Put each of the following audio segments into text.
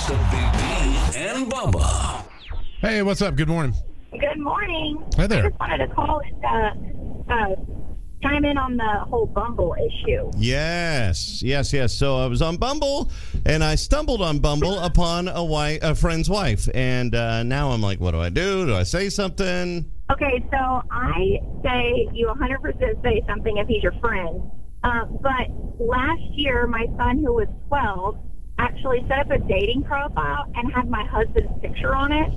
best of Big D and Bubba. Hey, what's up? Good morning. Good morning. Hi there. I just wanted to call and chime in on the whole Bumble issue. Yes. So I was on Bumble, and I stumbled on Bumble upon a friend's wife. And now I'm like, what do I do? Do I say something? Okay, so I say you 100% say something if he's your friend. But last year, my son, who was 12, actually set up a dating profile and had my husband's picture on it.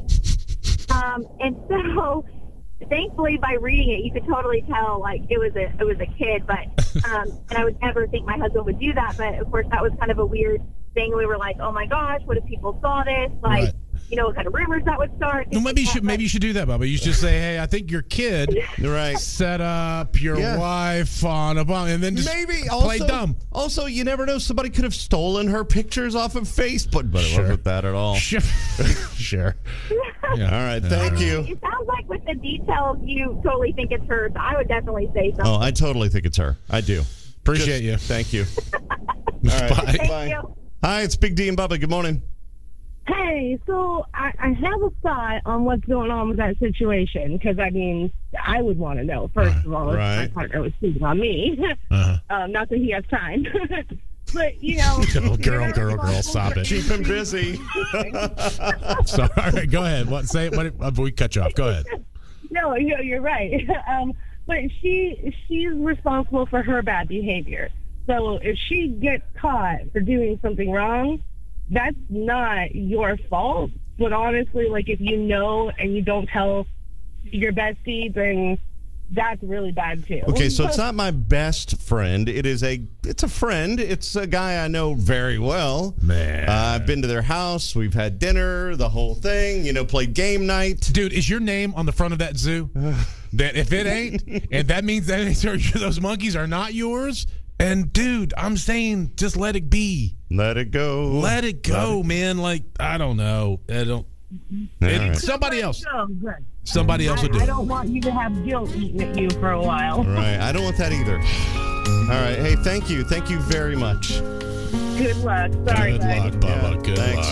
And so, thankfully, by reading it, you could totally tell like it was a kid. But and I would never think my husband would do that. But of course, that was kind of a weird thing. We were like, oh my gosh, what if people saw this? Like, Right. you know, what kind of rumors that would start? Well, maybe you should do that, Bubba. You should just say, "Hey, I think your kid Right. set up your wife on a bump," and then just Maybe play dumb. Also, you never know. Somebody could have stolen her pictures off of Facebook, but it Sure. wasn't that at all. Sure. Sure. Yeah. All right. Thank you. It sounds like with the details, you totally think it's her. So I would definitely say something. Oh, I totally think it's her. I do. Appreciate you. Thank you. All right. Bye. Thank you. Hi, it's Big D and Bubba. Good morning. Hey, so I have a thought on what's going on with that situation because, I mean, I would want to know, first of all, if my Right. partner was cheating on me. Uh-huh. Not that he has time. But, you know. Girl, stop it. Keep him busy. So, all right, go ahead. What? We cut you off. Go ahead. No, you're right. But she's responsible for her bad behavior. So if she gets caught for doing something wrong, that's not your fault. But honestly, like if you know and you don't tell your bestie, then that's really bad too. Okay, so it's not my best friend. It's a friend. It's a guy I know very well. Man. I've been to their house. We've had dinner, the whole thing. Played game night. Dude, is your name on the front of that zoo? That if it ain't, and that means that those monkeys are not yours. And dude, I'm saying just let it be. Let it go. Let it go, man. Like I don't know. right. Somebody else. Oh, good. Somebody else will do I it. don't want you to have guilt eating at you for a while. Right. I don't want that either. All right. Hey, thank you. Thank you very much. Good luck. Sorry, Good guys. luck, Bubba. Yeah, Good thanks. luck.